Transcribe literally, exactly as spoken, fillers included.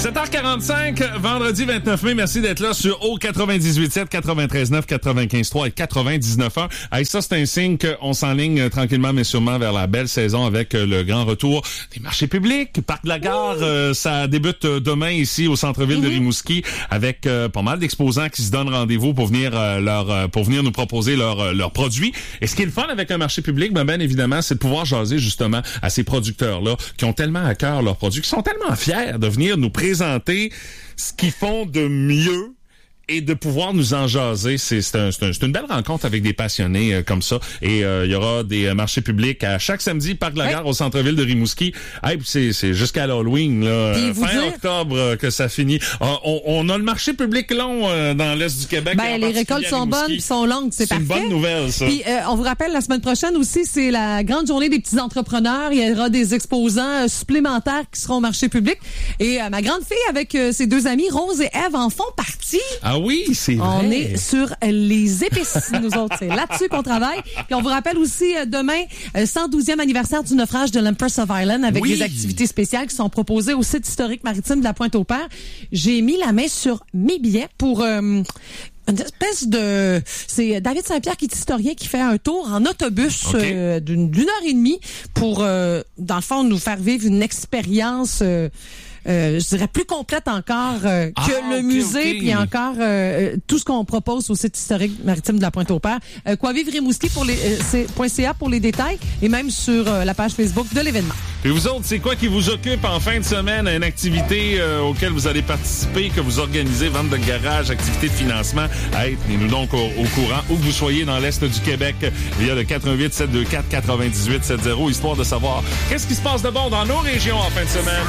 sept heures quarante-cinq, vendredi vingt-neuf mai. Merci d'être là sur O quatre-vingt-dix-huit sept, quatre-vingt-treize neuf, quatre-vingt-quinze trois et quatre-vingt-dix-neuf un. Hey, ça, c'est un signe qu'on s'enligne tranquillement mais sûrement vers la belle saison avec le grand retour des marchés publics. Parc de la Gare, oui. euh, ça débute demain ici au centre-ville mm-hmm. de Rimouski avec euh, pas mal d'exposants qui se donnent rendez-vous pour venir euh, leur euh, pour venir nous proposer leurs leurs produits. Et ce qui est le fun avec un marché public, ben, ben évidemment, c'est de pouvoir jaser justement à ces producteurs-là qui ont tellement à cœur leurs produits, qui sont tellement fiers de venir nous présenter ce qu'ils font de mieux et de pouvoir nous en jaser. C'est, c'est, un, c'est, un, c'est une belle rencontre avec des passionnés euh, comme ça. Et euh, il y aura des euh, marchés publics à chaque samedi, Parc de la Gare, ouais. au centre-ville de Rimouski. Hey, c'est, c'est jusqu'à l'Halloween, là, euh, fin dire... octobre euh, que ça finit. Euh, on, on a le marché public long euh, dans l'Est du Québec. Ben, les récoltes sont bonnes et sont longues, c'est, c'est parfait. C'est une bonne nouvelle, ça. Puis, euh, on vous rappelle, la semaine prochaine aussi, c'est la grande journée des petits entrepreneurs. Il y aura des exposants euh, supplémentaires qui seront au marché public. Et euh, ma grande fille, avec euh, ses deux amies, Rose et Ève, en font partie. Ah oui, c'est vrai. On est sur les épices, nous autres. C'est là-dessus qu'on travaille. Puis on vous rappelle aussi euh, demain, euh, cent douzième anniversaire du naufrage de l'Empress of Ireland avec oui. des activités spéciales qui sont proposées au site historique maritime de la Pointe-au-Père. J'ai mis la main sur mes billets pour... Euh, une espèce de... C'est David Saint-Pierre qui est historien qui fait un tour en autobus okay. euh, d'une, d'une heure et demie pour, euh, dans le fond, nous faire vivre une expérience... Euh, Euh, je dirais plus complète encore euh, que ah, le okay, musée okay. puis encore euh, tout ce qu'on propose au site historique maritime de la Pointe-au-Père. Euh, quoi vivre Rimouski pour les euh, c'est .ca pour les détails et même sur euh, la page Facebook de l'événement. Et vous autres, c'est quoi qui vous occupe en fin de semaine, une activité euh, auquel vous allez participer, que vous organisez, vente de garage, activité de financement? Hey, tenez-nous donc au, au courant où que vous soyez dans l'Est du Québec via le quatre un huit, sept deux quatre, quatre huit huit sept zéro, histoire de savoir qu'est-ce qui se passe de bon dans nos régions en fin de semaine.